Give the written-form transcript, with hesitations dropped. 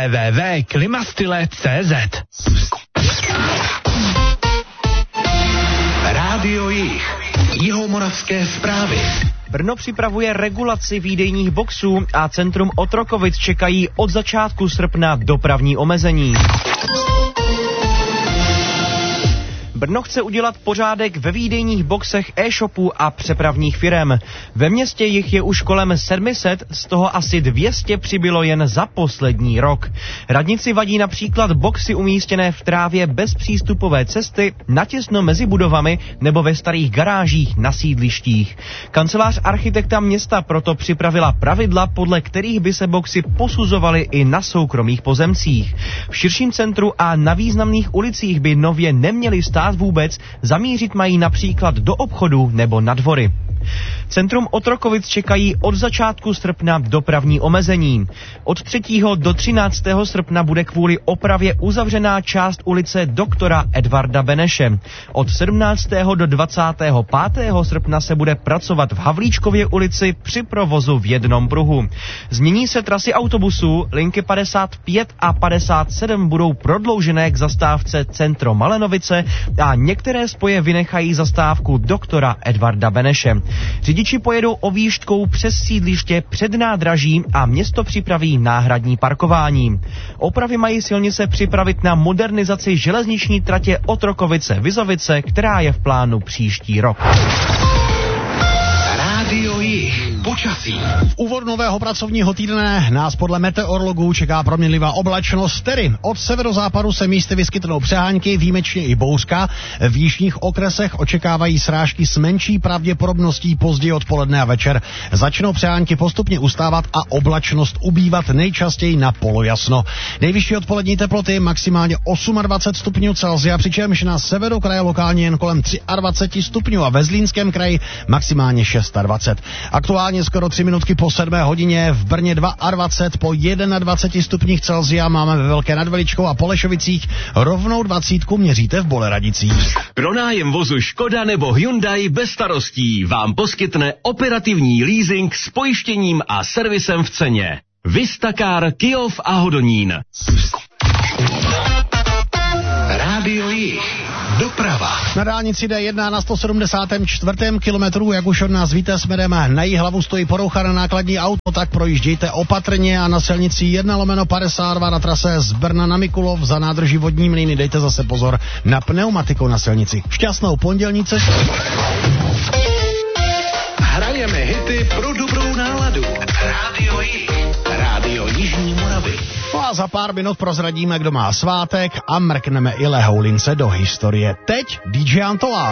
www.klimastyle.cz. Rádio Jih. Jihomoravské zprávy. Brno připravuje regulaci výdejních boxů a centrum Otrokovic čekají od začátku srpna dopravní omezení. Brno chce udělat pořádek ve výdejních boxech e-shopů a přepravních firem. Ve městě jich je už kolem 700, z toho asi 200 přibylo jen za poslední rok. Radnici vadí například boxy umístěné v trávě bez přístupové cesty, natěsno mezi budovami nebo ve starých garážích na sídlištích. Kancelář architekta města proto připravila pravidla, podle kterých by se boxy posuzovaly i na soukromých pozemcích. V širším centru a na významných ulicích by nově neměly stát vůbec, zamířit mají například do obchodu nebo na dvory. Centrum Otrokovic čekají od začátku srpna dopravní omezení. Od 3. do 13. srpna bude kvůli opravě uzavřená část ulice doktora Edvarda Beneše. Od 17. do 25. srpna se bude pracovat v Havlíčkově ulici při provozu v jednom pruhu. Změní se trasy autobusů, linky 55 a 57 budou prodloužené k zastávce Centro Malenovice a některé spoje vynechají zastávku doktora Edvarda Beneše. Řidiči pojedou ovýštkou přes sídliště před nádražím a město připraví náhradní parkování. Opravy mají silnice připravit na modernizaci železniční tratě Otrokovice-Vizovice, která je v plánu příští rok. Rádio Jih. Počasí. V úvodu nového pracovního týdne nás podle meteorologů čeká proměnlivá oblačnost, tedy od severozápadu se místy vyskytnou přehánky, výjimečně i bouřka. V jižních okresech očekávají srážky s menší pravděpodobností později odpoledne a večer. Začnou přehánky postupně ustávat a oblačnost ubývat nejčastěji na polojasno. Nejvyšší odpolední teploty maximálně 28 stupňů Celsia, přičemž na severu kraje lokálně jen kolem 23 stupňů a ve Zlínském kraji maximálně 26. Aktuálně skoro 3 minutky po 7 hodině, v Brně 22, po 21 stupních Celsia máme ve Velké nad Veličkou a Polešovicích rovnou 20 měříte v Boleradicích. Pronájem vozu Škoda nebo Hyundai bez starostí vám poskytne operativní leasing s pojištěním a servisem v ceně. Vistacar, Kyjov a Hodonín. Rádio Jih. Doprava. Na dálnici D1 na 174. kilometru, jak už od nás víte, směrem na Jihlavu stojí porouchané nákladní auto, tak projíždějte opatrně a na silnici 1/52 na trase z Brna na Mikulov za nádrží Vodní Mlýny dejte zase pozor na pneumatiku na silnici. Šťastnou pondělní cestu. Hrajeme hity pro dobrou náladu. Rádio Jih. Rádio Jižní Moravy. No a za pár minut prozradíme, kdo má svátek a mrkneme i lehoulince do historie. Teď DJ Antola.